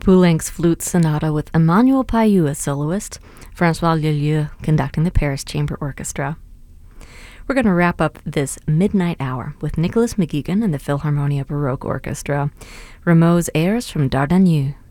Poulenc's Flute Sonata with Emmanuel Payou as soloist, Francois Leleux conducting the Paris Chamber Orchestra. We're going to wrap up this midnight hour with Nicholas McGeegan and the Philharmonia Baroque Orchestra, Rameau's airs from Dardanu.